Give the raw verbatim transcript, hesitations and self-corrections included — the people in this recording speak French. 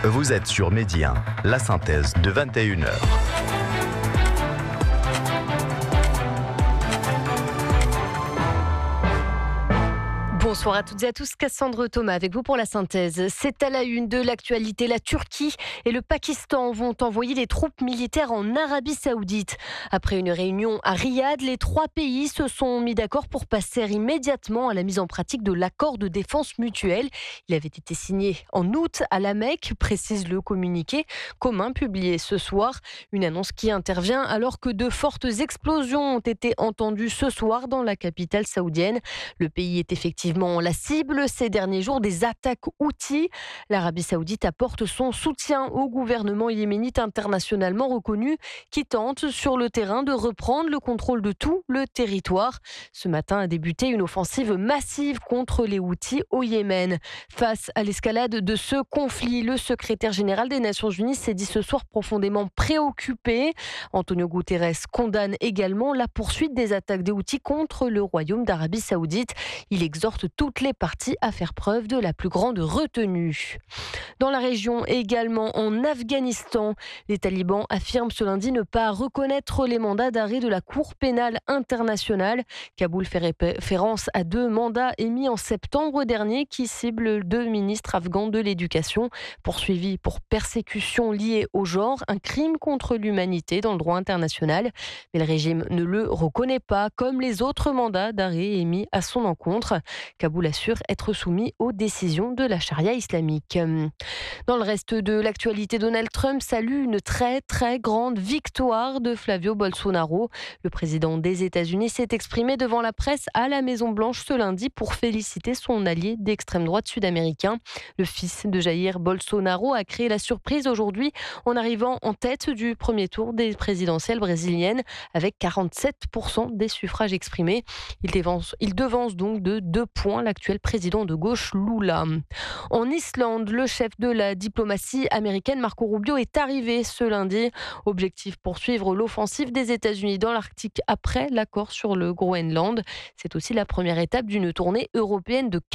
Vous êtes sur Midi un, la synthèse de vingt et une heures. Bonsoir à toutes et à tous, Cassandre Thomas avec vous pour la synthèse. C'est à la une de l'actualité. La Turquie et le Pakistan vont envoyer des troupes militaires en Arabie Saoudite. Après une réunion à Riyad, les trois pays se sont mis d'accord pour passer immédiatement à la mise en pratique de l'accord de défense mutuelle. Il avait été signé en août à la Mecque, précise le communiqué commun publié ce soir. Une annonce qui intervient alors que de fortes explosions ont été entendues ce soir dans la capitale saoudienne. Le pays est effectivement la cible ces derniers jours des attaques Houthis. L'Arabie Saoudite apporte son soutien au gouvernement yéménite internationalement reconnu qui tente sur le terrain de reprendre le contrôle de tout le territoire. Ce matin a débuté une offensive massive contre les Houthis au Yémen. Face à l'escalade de ce conflit, le secrétaire général des Nations Unies s'est dit ce soir profondément préoccupé. Antonio Guterres condamne également la poursuite des attaques des Houthis contre le royaume d'Arabie Saoudite. Il exhorte toutes les parties à faire preuve de la plus grande retenue. Dans la région et également en Afghanistan, les talibans affirment ce lundi ne pas reconnaître les mandats d'arrêt de la Cour pénale internationale. Kaboul fait référence à deux mandats émis en septembre dernier qui ciblent deux ministres afghans de l'éducation poursuivis pour persécution liée au genre, un crime contre l'humanité dans le droit international. Mais le régime ne le reconnaît pas comme les autres mandats d'arrêt émis à son encontre. Kaboul assure être soumis aux décisions de la charia islamique. Dans le reste de l'actualité, Donald Trump salue une très très grande victoire de Flavio Bolsonaro. Le président des États-Unis s'est exprimé devant la presse à la Maison-Blanche ce lundi pour féliciter son allié d'extrême droite sud-américain. Le fils de Jair Bolsonaro a créé la surprise aujourd'hui en arrivant en tête du premier tour des présidentielles brésiliennes avec quarante-sept pour cent des suffrages exprimés. Il devance, il devance donc de deux points l'actuel président de gauche Lula. En Islande, le chef de la diplomatie américaine Marco Rubio est arrivé ce lundi. Objectif poursuivre l'offensive des États-Unis dans l'Arctique après l'accord sur le Groenland. C'est aussi la première étape d'une tournée européenne de